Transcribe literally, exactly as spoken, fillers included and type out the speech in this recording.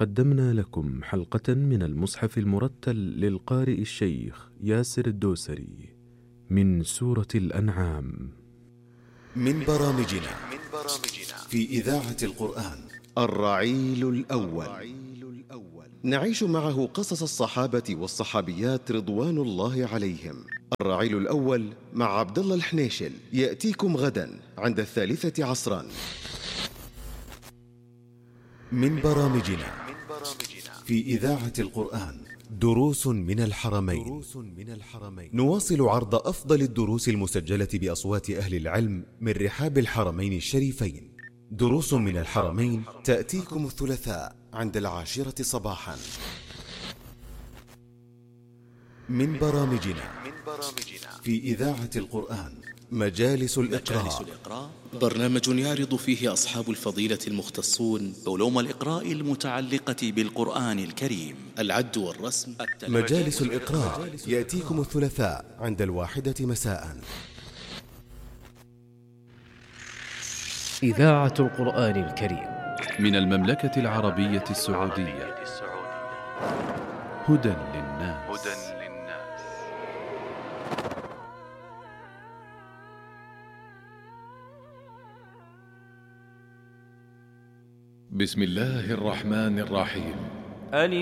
قدمنا لكم حلقة من المصحف المرتل للقارئ الشيخ ياسر الدوسري من سورة الأنعام. من برامجنا في إذاعة القرآن الرعيل الأول، نعيش معه قصص الصحابة والصحابيات رضوان الله عليهم. الرعيل الأول مع عبد الله الحنيشل يأتيكم غدا عند الثالثة عصرا. من برامجنا في إذاعة القرآن دروس من الحرمين. نواصل عرض أفضل الدروس المسجلة بأصوات أهل العلم من رحاب الحرمين الشريفين. دروس من الحرمين تأتيكم الثلاثاء عند العاشرة صباحا. من برامجنا في إذاعة القرآن مجالس الإقراء، برنامج يعرض فيه أصحاب الفضيلة المختصون علوم الإقراء المتعلقة بالقرآن الكريم، العد والرسم. مجالس الإقراء يأتيكم الثلاثاء عند الواحدة مساء. إذاعة القرآن الكريم من المملكة العربية السعودية. هدى للناس. بسم الله الرحمن الرحيم.